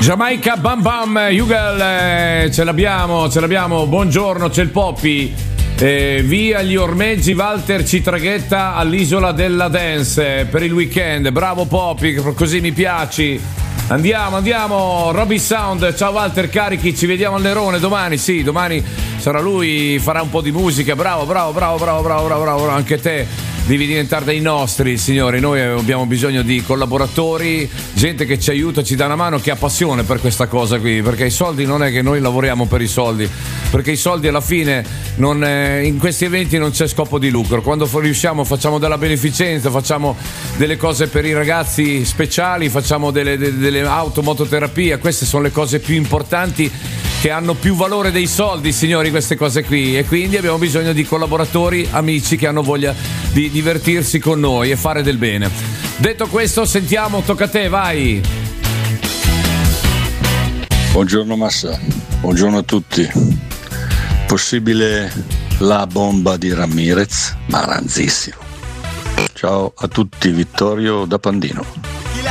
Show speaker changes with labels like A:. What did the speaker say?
A: Giamaica Bam Bam, Hugel, ce l'abbiamo, buongiorno, c'è il Poppy. Via gli ormeggi, Walter ci traghetta all'isola della dance per il weekend. Bravo Poppy, così mi piaci. Andiamo, Robbie Sound, ciao Walter, carichi, ci vediamo all'Nerone domani, sì, domani sarà lui, farà un po' di musica, bravo, anche te. Devi diventare dei nostri, signori. Noi abbiamo bisogno di collaboratori, gente che ci aiuta, ci dà una mano, che ha passione per questa cosa qui, perché i soldi non è che noi lavoriamo per i soldi, perché i soldi alla fine in questi eventi non c'è scopo di lucro. Quando riusciamo facciamo della beneficenza, facciamo delle cose per i ragazzi speciali, facciamo delle mototerapia. Queste sono le cose più importanti, che hanno più valore dei soldi, signori, queste cose qui, e quindi abbiamo bisogno di collaboratori, amici che hanno voglia di divertirsi con noi e fare del bene. Detto questo, sentiamo, tocca a te, vai.
B: Buongiorno Massa, buongiorno a tutti. Possibile la bomba di Ramirez? Ma ranzissimo. Ciao a tutti, Vittorio da Pandino.